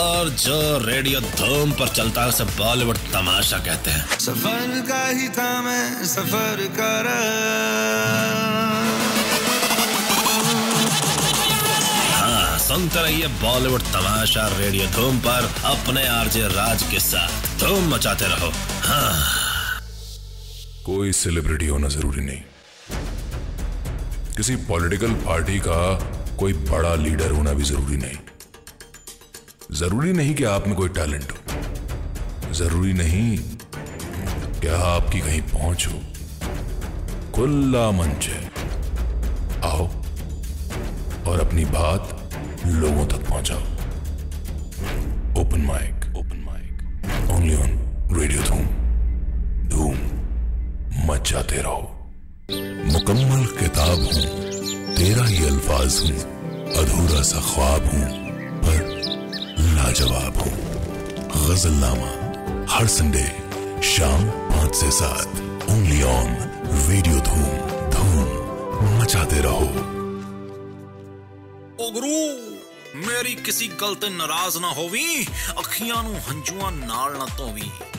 और जो रेडियो धूम पर चलता है उसे बॉलीवुड तमाशा कहते हैं। सफर का ही था मैं सफर कर हाँ, सुनते रहिए बॉलीवुड तमाशा रेडियो धूम पर अपने आरजे राज के साथ धूम मचाते रहो। हाँ, कोई सेलिब्रिटी होना जरूरी नहीं, किसी पॉलिटिकल पार्टी का कोई बड़ा लीडर होना भी जरूरी नहीं। जरूरी नहीं कि आप में कोई टैलेंट हो, जरूरी नहीं कि आपकी कहीं पहुंच हो। खुला मंच है, आओ और अपनी बात लोगों तक पहुंचाओ। Open mic only on radio धूम। धूम मचाते रहो। मुकम्मल किताब हूं, तेरा ही अल्फाज हूं, अधूरा सा ख्वाब हूं पर लाजवाब हूं। गजलनामा हर संडे शाम 5 से 7 ओनली ऑन रेडियो धूम। धूम मचाते रहो। ओ गुरु, मेरी किसी गल ते नाराज ना होवी, अखियां नू हंजुआं नाल ना धोवी।